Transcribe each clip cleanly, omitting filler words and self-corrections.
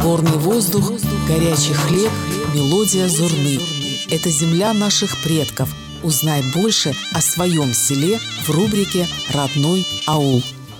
Горный воздух, горячий хлеб, мелодия зурны. Это земля наших предков. Узнай больше о своем селе в рубрике «Родной аул».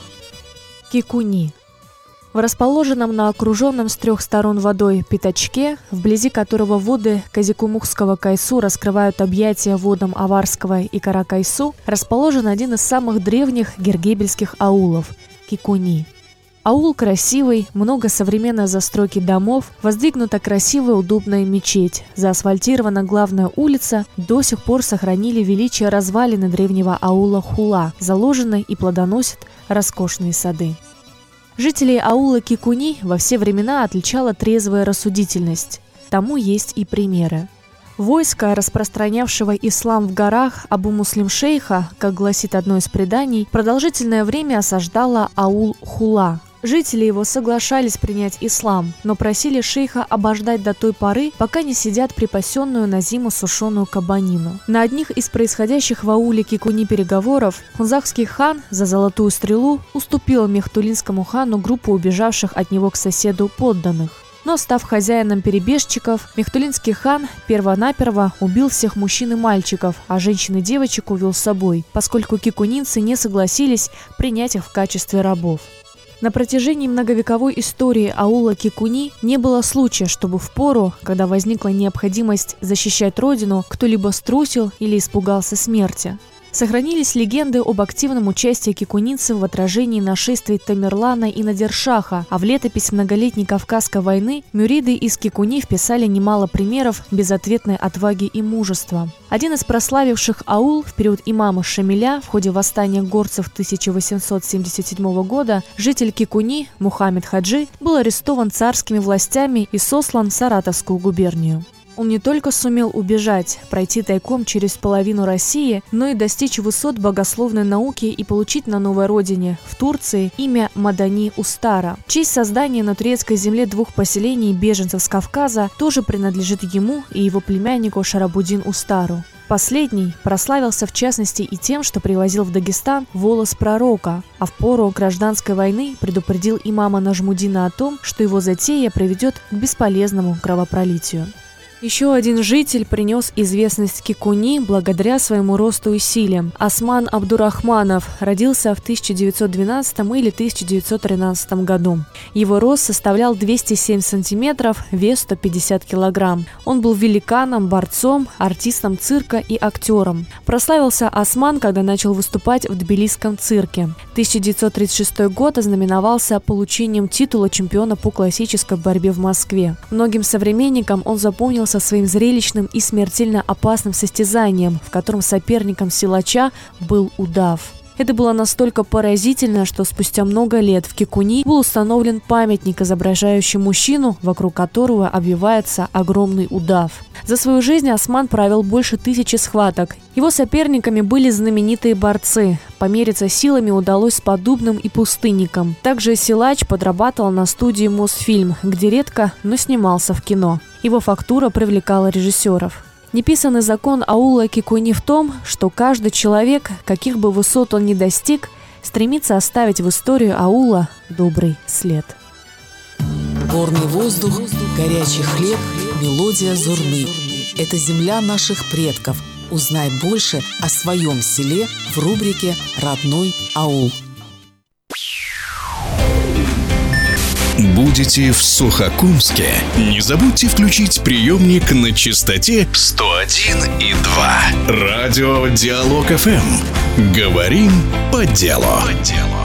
Кикуни. В расположенном на окруженном с трех сторон водой пятачке, вблизи которого воды Казикумухского Кайсу раскрывают объятия водам Аварского и Каракайсу, расположен один из самых древних гергебельских аулов – Кикуни. Аул красивый, много современной застройки домов, воздвигнута красивая удобная мечеть, заасфальтирована главная улица, до сих пор сохранили величие развалины древнего аула Хула, заложены и плодоносят роскошные сады. Жителей аула Кикуни во все времена отличала трезвая рассудительность. Тому есть и примеры. Войско, распространявшего ислам в горах Абу-Муслим-шейха, как гласит одно из преданий, продолжительное время осаждало аул Хула. Жители его соглашались принять ислам, но просили шейха обождать до той поры, пока не съедят припасенную на зиму сушеную кабанину. На одних из происходящих в ауле Кикуни переговоров хунзахский хан за золотую стрелу уступил мехтулинскому хану группу убежавших от него к соседу подданных. Но, став хозяином перебежчиков, мехтулинский хан первонаперво убил всех мужчин и мальчиков, а женщин и девочек увел с собой, поскольку кикунинцы не согласились принять их в качестве рабов. На протяжении многовековой истории аула Кикуни не было случая, чтобы в пору, когда возникла необходимость защищать родину, кто-либо струсил или испугался смерти. Сохранились легенды об активном участии кикунинцев в отражении нашествий Тамерлана и Надиршаха, а в летопись многолетней Кавказской войны мюриды из Кикуни вписали немало примеров безответной отваги и мужества. Один из прославивших аул в период имама Шамиля в ходе восстания горцев 1877 года, житель Кикуни Мухаммед Хаджи был арестован царскими властями и сослан в Саратовскую губернию. Он не только сумел убежать, пройти тайком через половину России, но и достичь высот богословной науки и получить на новой родине, в Турции, имя Мадани Устара. Честь создания на турецкой земле двух поселений беженцев с Кавказа тоже принадлежит ему и его племяннику Шарабудин Устару. Последний прославился в частности и тем, что привозил в Дагестан волос пророка, а в пору гражданской войны предупредил имама Нажмудина о том, что его затея приведет к бесполезному кровопролитию. Еще один житель принес известность Кикуни благодаря своему росту и силе. Осман Абдурахманов родился в 1912 или 1913 году. Его рост составлял 207 сантиметров, вес 150 килограмм. Он был великаном, борцом, артистом цирка и актером. Прославился Осман, когда начал выступать в Тбилисском цирке. 1936 год ознаменовался получением титула чемпиона по классической борьбе в Москве. Многим современникам он запомнился своим зрелищным и смертельно опасным состязанием, в котором соперником силача был удав. Это было настолько поразительно, что спустя много лет в Кикуни был установлен памятник, изображающий мужчину, вокруг которого обвивается огромный удав. За свою жизнь Осман провел больше 1000 схваток. Его соперниками были знаменитые борцы. Помериться силами удалось с Поддубным и Пустынником. Также силач подрабатывал на студии Мосфильм, где редко, но снимался в кино. Его фактура привлекала режиссеров. Неписанный закон аула Кикуни в том, что каждый человек, каких бы высот он ни достиг, стремится оставить в историю аула добрый след. Горный воздух, горячий хлеб, мелодия зурны. Это земля наших предков. Узнай больше о своем селе в рубрике «Родной аул». Будете в Сухокумске? Не забудьте включить приемник на частоте 101,2. Радио Диалог ФМ. Говорим по делу.